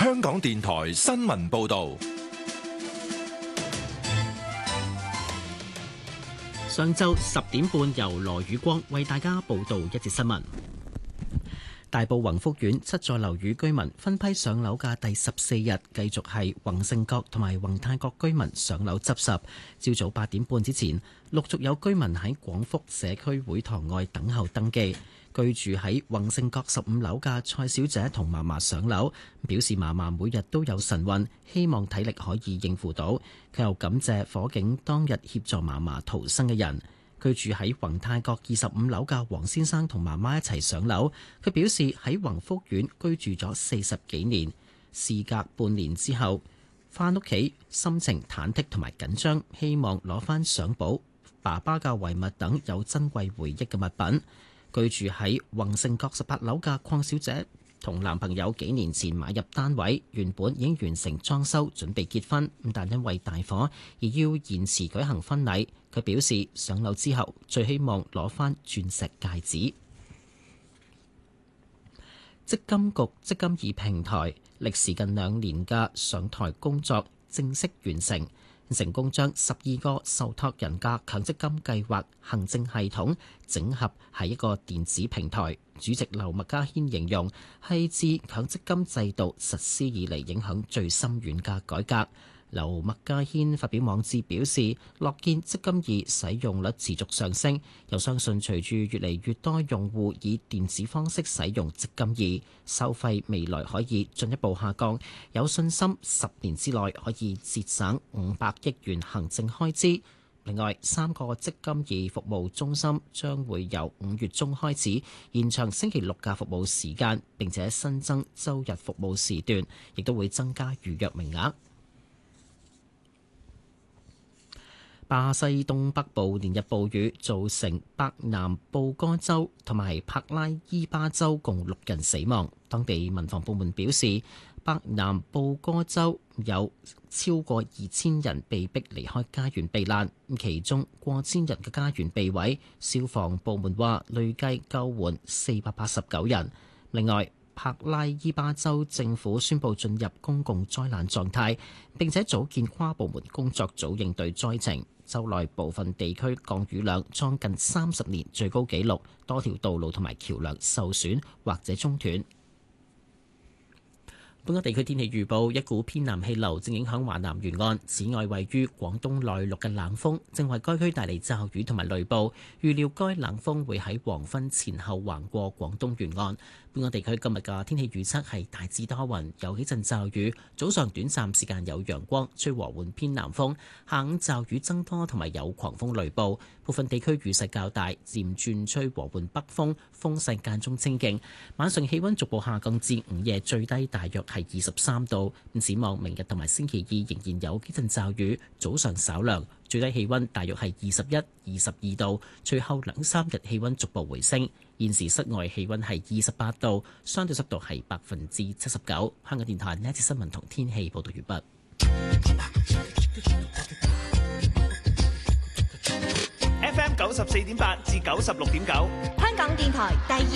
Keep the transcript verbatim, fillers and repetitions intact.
香港電台新聞報道。 上晝十點半，由羅宇光為大家報道一節新聞。大埔宏福苑七座樓宇居民分批上樓嘅第十四日，繼續係宏盛閣同埋宏泰閣居民上樓執拾。朝早八點半之前，陸續有居民喺廣福社區會堂外等候登記。居住喺宏盛閣十五樓嘅蔡小姐同嫲嫲上樓，表示嫲嫲每日都有晨運，希望體力可以應付到。佢又感謝火警當日協助嫲嫲逃生嘅人。居住喺宏泰閣二十五樓嘅黃先生同媽媽一齊上樓，佢表示喺宏福苑居住咗四十幾年，事隔半年之後返屋企，心情忐忑同埋緊張，希望攞返相簿、爸爸嘅遺物等有珍貴回憶嘅物品。居住喺宏盛閣十八樓嘅鄺小姐同男朋友幾年前買入單位，原本已經完成裝修，準備結婚，但因為大火而要延遲舉行婚禮。佢表示上樓之後最希望攞返鑽石戒指。積金局積金易平台歷時近兩年嘅上台工作正式完成，成功將十二個受託人嘅強積金計劃行政系統整合喺一個電子平台。主席劉麥嘉軒形容係自強積金制度實施以嚟影響最深遠嘅改革。劉麥嘉軒發表網誌表示，樂見積金易使用率持續上升，又相信隨住越嚟越多用戶以電子方式使用積金易，收費未來可以進一步下降，有信心十年之內可以節省五百億元行政開支。另外，三個積金易服務中心將會由五月中開始延長星期六嘅服務時間，並且新增週日服務時段，亦都會增加預約名額。巴西東北部連日暴雨造成北南布哥州同埋帕拉伊巴州共六人死亡。當地民防部門表示，北南布哥州有超過二千人被逼離開家園避難，其中過千人嘅家園被毀。消防部門話累計救援四百八十九人。另外，帕拉伊巴州政府宣布進入公共災難狀態，並且組建跨部門工作組應對災情。州內部分地區降雨量創近三十年最高紀錄，多條道路同埋橋梁受損或者中斷。本港地區天氣預報，一股偏南氣流正影響華南沿岸，此外位於廣東內陸嘅冷鋒正為該區帶嚟驟雨同埋雷暴，預料該冷鋒會喺黃昏前後橫過廣東沿岸。本港地區今日嘅天氣預測係大致多雲，有幾陣驟雨，早上短暫時間有陽光，吹和緩偏南風，下午驟雨增多同埋有狂風雷暴，部分地區雨勢較大，漸轉吹和緩北風，風勢間中清勁。晚上氣溫逐步下降至午夜最低大約係二十三度。咁展望明日同埋星期二仍然有幾陣驟雨，早上稍涼，最低氣溫大約係二十一、二十二度。隨後兩三日氣溫逐步回升。現時室外氣溫係二十八度，相對濕度係百分之七十九。香港電台呢一節新聞同天氣報道完畢。 F M 九十四點八至九十六點九， 香港電台第二。